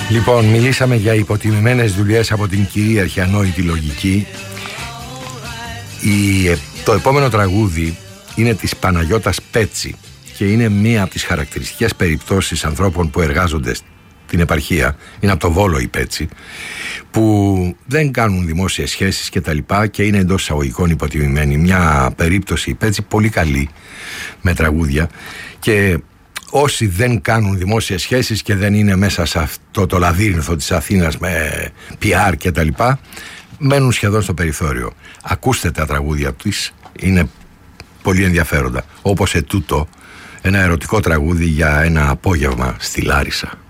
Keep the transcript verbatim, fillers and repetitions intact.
Λοιπόν, μιλήσαμε για υποτιμημένες δουλειές από την κυρίαρχη ανόητη λογική. Η, το επόμενο τραγούδι είναι της Παναγιώτας Πέτσι και είναι μία από τις χαρακτηριστικές περιπτώσεις ανθρώπων που εργάζονται στην επαρχία. Είναι από το Βόλο η Πέτσι, που δεν κάνουν δημόσιες σχέσεις και τα λοιπά και είναι εντός εισαγωγικών υποτιμημένοι. Μια περίπτωση η Πέτσι πολύ καλή με τραγούδια, και όσοι δεν κάνουν δημόσιες σχέσεις και δεν είναι μέσα σε αυτό το λαβύρινθο της Αθήνας με πι αρ και τα λοιπά, μένουν σχεδόν στο περιθώριο. Ακούστε τα τραγούδια της, είναι πολύ ενδιαφέροντα. Όπως ετούτο, ένα ερωτικό τραγούδι για ένα απόγευμα στη Λάρισα.